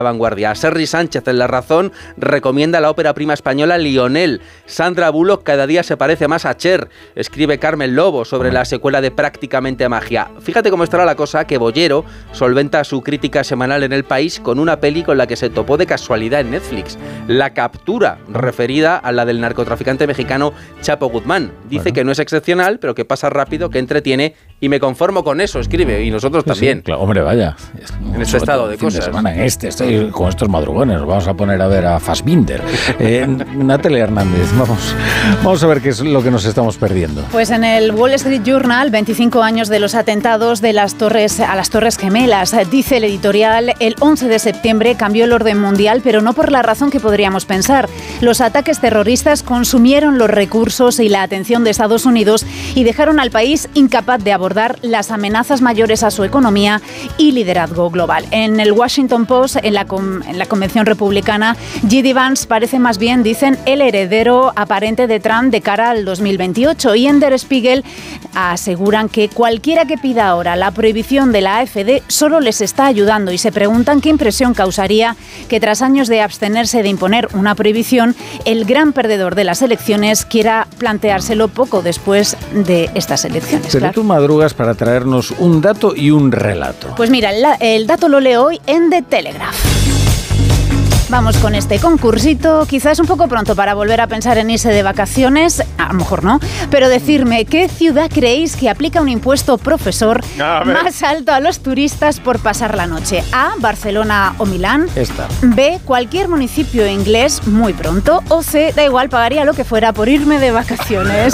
Vanguardia. Serri Sánchez en La Razón recomienda la ópera prima española Lionel. Sandra Bullock cada día se parece más a Cher, escribe Carmen Lobo sobre la secuela de Prácticamente Magia. Fíjate cómo estará la cosa, que Bollero solventa su crítica semanal en El País con una peli con la que se topó de casualidad en Netflix, La Captura, referida a la del narcotraficante mexicano Chapo Guzmán. Dice que no es excepcional, pero que pasa rápido, que entretiene, y me conformo con eso, escribe, y nosotros también. Sí, claro, hombre, vaya. En este estado de cosas. Estoy con estos madrugones, nos vamos a poner a ver a Fassbinder. Natalia Hernández, vamos a ver qué es lo que nos estamos perdiendo. Pues en el Wall Street Journal, 25 años de los atentados a las Torres Gemelas. Dice el editorial, el 11 de septiembre cambió el orden mundial, pero no por la razón que podríamos pensar. Los ataques terroristas consumieron los recursos y la atención de Estados Unidos y dejaron al país incapaz de abordar las amenazas mayores a su economía y liderazgo global. En el Washington Post, en la convención republicana, J.D. Vance parece más bien, dicen, el heredero aparente de Trump de cara al 2028. Y en Der Spiegel aseguran que cualquiera que pida ahora la prohibición de la AfD solo les está ayudando, y se preguntan qué impresión causaría que tras años de abstenerse de imponer una prohibición, el gran perdedor de las elecciones quiera planteárselo poco después de estas elecciones. Pero claro, tú madrugas para traernos un dato y un relato. Pues mira, el dato lo leo hoy en The Telegraph. Vamos con este concursito. Quizás un poco pronto para volver a pensar en irse de vacaciones, a lo mejor no, pero decirme, ¿qué ciudad creéis que aplica un impuesto profesor más alto a los turistas por pasar la noche? A, Barcelona o Milán. Esta. B, cualquier municipio inglés muy pronto. O C, da igual, pagaría lo que fuera por irme de vacaciones.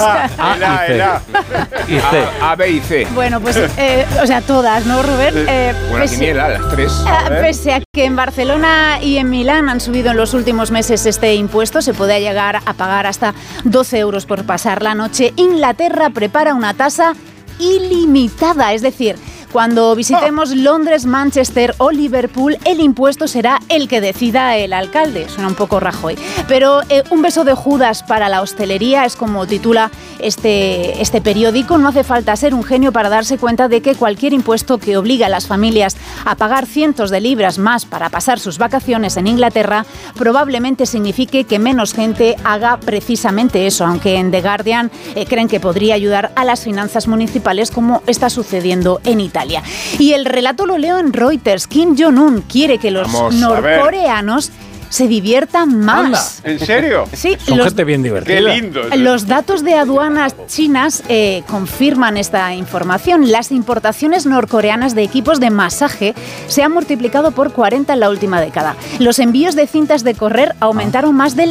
A, B y C. Bueno, pues, o sea, todas, ¿no, Rubén? Una quiniela, las tres. Pese a que en Barcelona y en Milán han subido en los últimos meses este impuesto, se puede llegar a pagar hasta 12 euros por pasar la noche. Inglaterra prepara una tasa ilimitada, es decir, cuando visitemos Londres, Manchester o Liverpool, el impuesto será el que decida el alcalde. Suena un poco Rajoy. Pero un beso de Judas para la hostelería es como titula este periódico. No hace falta ser un genio para darse cuenta de que cualquier impuesto que obliga a las familias a pagar cientos de libras más para pasar sus vacaciones en Inglaterra probablemente signifique que menos gente haga precisamente eso, aunque en The Guardian creen que podría ayudar a las finanzas municipales, como está sucediendo en Italia. Y el relato lo leo en Reuters. Kim Jong-un quiere que los norcoreanos se diviertan más. ¿En serio? Sí, son gente bien divertida. Qué lindo. Los datos de aduanas chinas confirman esta información. Las importaciones norcoreanas de equipos de masaje se han multiplicado por 40 en la última década. Los envíos de cintas de correr aumentaron más del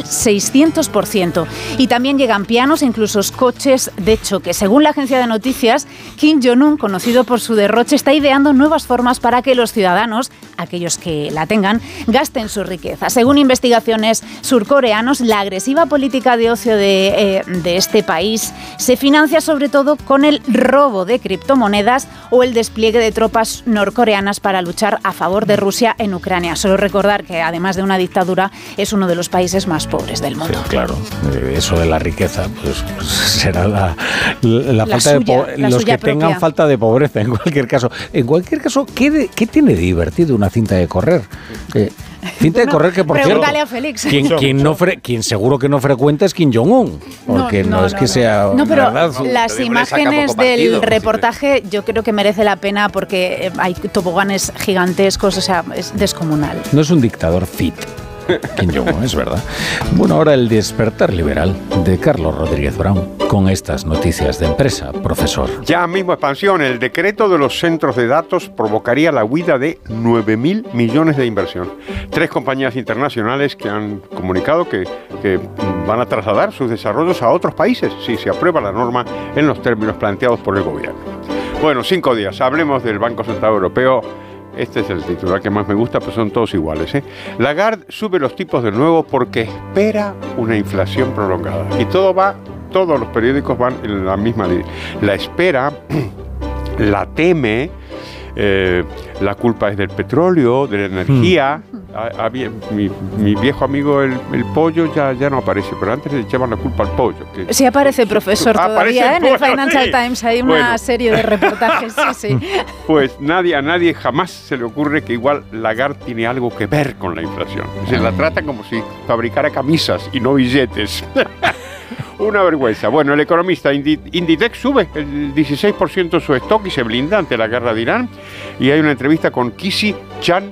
600%. Y también llegan pianos e incluso coches de choque. Según la agencia de noticias, Kim Jong-un, conocido por su derroche, está ideando nuevas formas para que los ciudadanos, aquellos que la tengan, gasten su riqueza. Según investigaciones surcoreanos, la agresiva política de ocio de este país se financia sobre todo con el robo de criptomonedas o el despliegue de tropas norcoreanas para luchar a favor de Rusia en Ucrania. Solo recordar que, además de una dictadura, es uno de los países más pobres del mundo. Sí, claro, eso de la riqueza pues será la falta suya, de los que propia. Tengan falta de pobreza en cualquier caso. En cualquier caso, ¿qué tiene de divertido una cinta de correr? Cinta de correr que, por cierto, a Félix. quien seguro que no frecuenta es Kim Jong-un, porque no es que sea pero verdad. las imágenes del reportaje yo creo que merece la pena porque hay toboganes gigantescos, o sea, es descomunal. No es un dictador fit, Kim Jong-un, es verdad. Bueno, ahora el despertar liberal de Carlos Rodríguez Brown con estas noticias de empresa, profesor. Ya mismo expansión. El decreto de los centros de datos provocaría la huida de 9.000 millones de inversión. 3 compañías internacionales que han comunicado que van a trasladar sus desarrollos a otros países si se aprueba la norma en los términos planteados por el gobierno. Bueno, 5 días. Hablemos del Banco Central Europeo. Este es el titular que más me gusta, pero son todos iguales, ¿eh? Lagarde sube los tipos de nuevo porque espera una inflación prolongada. Y todos los periódicos van en la misma línea. La espera, la teme, la culpa es del petróleo, de la energía. Mi viejo amigo el pollo ya no aparece, pero antes le echaban la culpa al pollo. Sí aparece, profesor, todavía en el Financial Times hay una serie de reportajes, sí. Pues a nadie jamás se le ocurre que igual Lagarde tiene algo que ver con la inflación. Se la trata como si fabricara camisas y no billetes. Una vergüenza. Bueno, el economista Inditex sube el 16% su stock y se blinda ante la guerra de Irán. Y hay una entrevista con Kisi Chan